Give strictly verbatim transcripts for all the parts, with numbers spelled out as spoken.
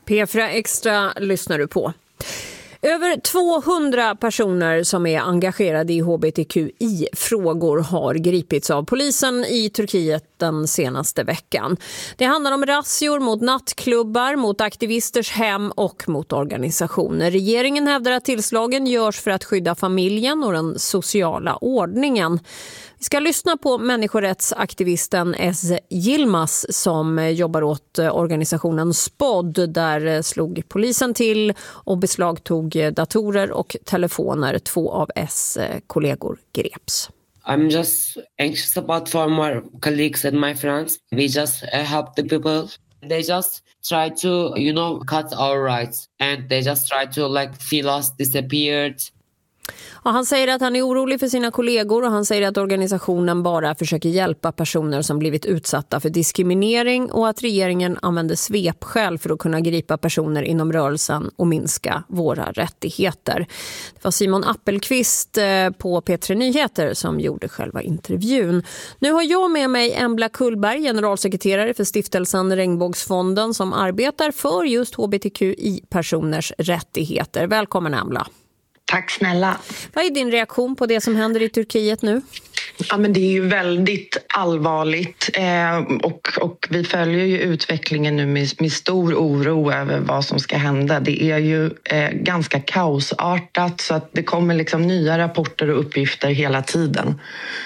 P fyra Extra lyssnar du på. Över tvåhundra personer som är engagerade i H B T Q I-frågor har gripits av polisen i Turkiet den senaste veckan. Det handlar om razzior mot nattklubbar, mot aktivisters hem och mot organisationer. Regeringen hävdar att tillslagen görs för att skydda familjen och den sociala ordningen. Vi ska lyssna på människorättsaktivisten S. Yilmaz som jobbar åt organisationen S P O D. Där slog polisen till och beslagtog datorer och telefoner. Två av S. kollegor greps. I'm just anxious about for my colleagues and my friends. We just uh, help the people. They just try to, you know, cut our rights. And they just try to like feel us disappeared. Ja, han säger att han är orolig för sina kollegor och han säger att organisationen bara försöker hjälpa personer som blivit utsatta för diskriminering och att regeringen använder svepskäl för att kunna gripa personer inom rörelsen och minska våra rättigheter. Det var Simon Appelqvist på P tre Nyheter som gjorde själva intervjun. Nu har jag med mig Embla Kullberg, generalsekreterare för stiftelsen Regnbågsfonden som arbetar för just H B T Q I-personers rättigheter. Välkommen Embla. Tack snälla. Vad är din reaktion på det som händer i Turkiet nu? Ja, men det är ju väldigt allvarligt eh, och, och vi följer ju utvecklingen nu med, med stor oro över vad som ska hända. Det är ju eh, ganska kaosartat så att det kommer liksom nya rapporter och uppgifter hela tiden.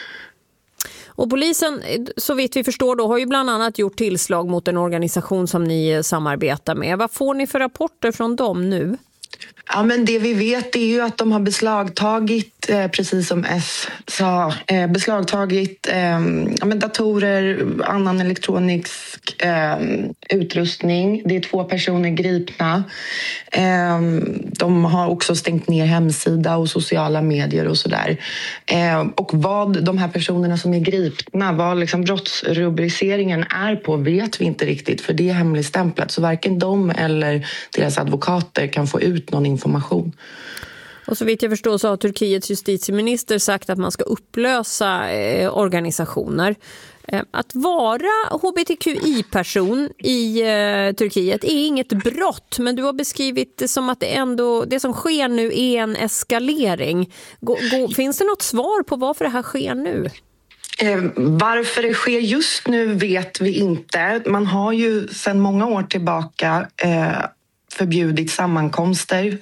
Och polisen, så vitt vi förstår då, har ju bland annat gjort tillslag mot en organisation som ni samarbetar med. Vad får ni för rapporter från dem nu? Ja, men det vi vet är ju att de har beslagtagit, eh, precis som S sa, eh, beslagtagit eh, ja, men datorer, annan elektronisk eh, utrustning. Det är två personer gripna. Eh, de har också stängt ner hemsida och sociala medier och sådär. Eh, och vad de här personerna som är gripna, vad liksom brottsrubriceringen är på vet vi inte riktigt för det är hemligstämplat. Så varken de eller deras advokater kan få ut någon information. Och så vitt jag förstår så har Turkiets justitieminister sagt att man ska upplösa eh, organisationer. Eh, att vara H B T Q I-person i eh, Turkiet är inget brott, men du har beskrivit det som att det ändå det som sker nu är en eskalering. Gå, gå, finns det något svar på varför det här sker nu? Eh, varför det sker just nu vet vi inte. Man har ju sedan många år tillbaka eh, förbjudit sammankomster